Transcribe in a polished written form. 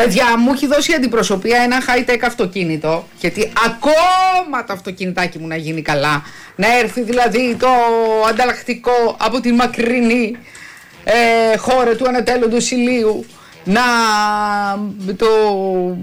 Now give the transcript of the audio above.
Παιδιά, μου έχει δώσει αντιπροσωπεία ένα high-tech αυτοκίνητο, γιατί ακόμα το αυτοκινητάκι μου να γίνει καλά, να έρθει δηλαδή το ανταλλακτικό από τη μακρινή χώρα του ανατέλλοντος ηλίου, να το